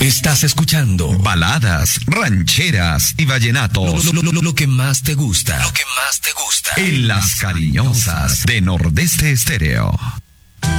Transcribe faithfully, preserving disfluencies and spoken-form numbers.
Estás escuchando baladas, rancheras y vallenatos. Lo, lo, lo, lo que más te gusta. Lo que más te gusta. En Las Cariñosas de Nordeste Estéreo.